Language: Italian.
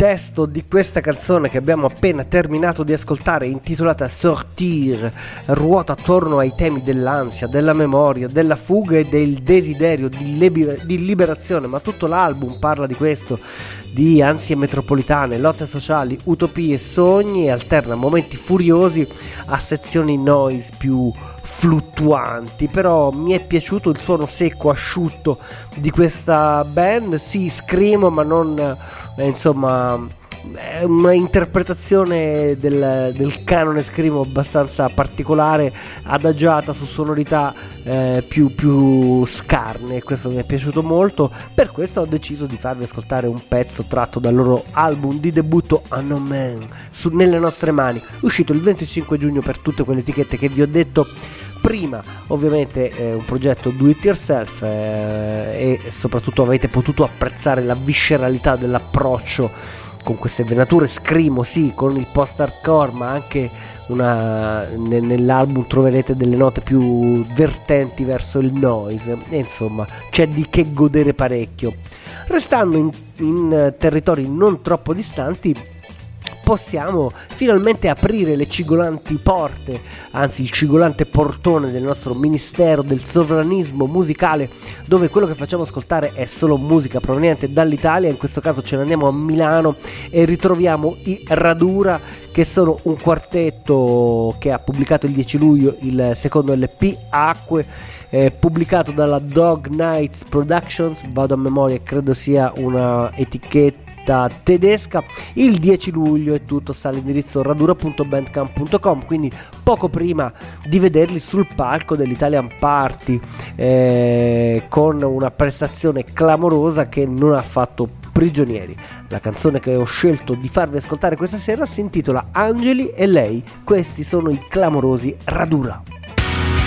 testo di questa canzone che abbiamo appena terminato di ascoltare, intitolata Sortir, ruota attorno ai temi dell'ansia, della memoria, della fuga e del desiderio di liberazione, ma tutto l'album parla di questo, di ansie metropolitane, lotte sociali, utopie, sogni, e alterna momenti furiosi a sezioni noise più fluttuanti. Però mi è piaciuto il suono secco, asciutto di questa band. Sì, screamo, ma non insomma, è una interpretazione del canone screamo abbastanza particolare, adagiata su sonorità più scarne, e questo mi è piaciuto molto. Per questo ho deciso di farvi ascoltare un pezzo tratto dal loro album di debutto Unknown Man, Nelle nostre mani, uscito il 25 giugno per tutte quelle etichette che vi ho detto prima. Ovviamente è un progetto do it yourself, e soprattutto avete potuto apprezzare la visceralità dell'approccio con queste venature screamo, sì, con il post hardcore, ma anche nell'album troverete delle note più vertenti verso il noise, e insomma c'è di che godere parecchio. Restando in territori non troppo distanti, possiamo finalmente aprire le cigolanti porte, anzi il cigolante portone del nostro ministero del sovranismo musicale, dove quello che facciamo ascoltare è solo musica proveniente dall'Italia. In questo caso ce ne andiamo a Milano e ritroviamo i Radura, che sono un quartetto che ha pubblicato il 10 luglio il secondo LP Acque, pubblicato dalla Dog Nights Productions, vado a memoria, credo sia una etichetta tedesca. Il 10 luglio è tutto, sta all'indirizzo radura.bandcamp.com, quindi poco prima di vederli sul palco dell'Italian Party, con una prestazione clamorosa che non ha fatto prigionieri. La canzone che ho scelto di farvi ascoltare questa sera si intitola Angeli e lei. Questi sono i clamorosi Radura.